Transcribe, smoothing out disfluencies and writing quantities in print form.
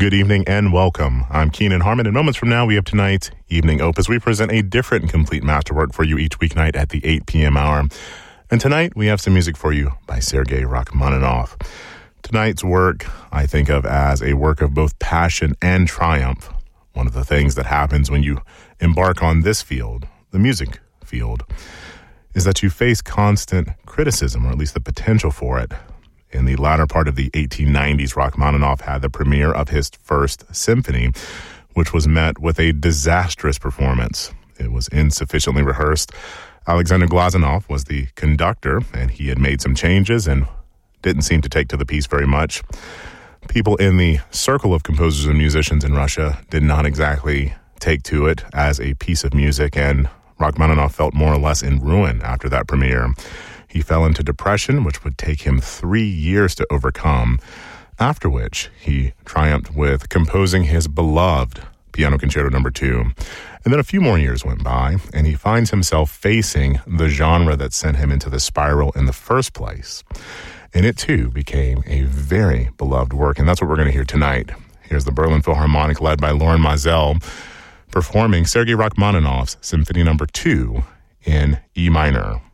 Good evening and welcome. I'm Keenan Harmon, and moments from now we have tonight's Evening Opus. We present a different complete masterwork for you each weeknight at the 8 p.m. hour. And tonight we have some music for you by Sergei Rachmaninoff. Tonight's work I think of as a work of both passion and triumph. One of the things that happens when you embark on this field, the music field, is that you face constant criticism, or at least the potential for it. In the latter part of the 1890s, Rachmaninoff had the premiere of his first symphony, which was met with a disastrous performance. It was insufficiently rehearsed. Alexander Glazunov was the conductor, and he had made some changes and didn't seem to take to the piece very much. People in the circle of composers and musicians in Russia did not exactly take to it as a piece of music, and Rachmaninoff felt more or less in ruin after that premiere. He fell into depression, which would take him 3 years to overcome, after which he triumphed with composing his beloved Piano Concerto No. 2. And then a few more years went by, and he finds himself facing the genre that sent him into the spiral in the first place. And it, too, became a very beloved work, and that's what we're going to hear tonight. Here's the Berlin Philharmonic, led by Loren Maazel, performing Sergei Rachmaninoff's Symphony No. 2 in E minor.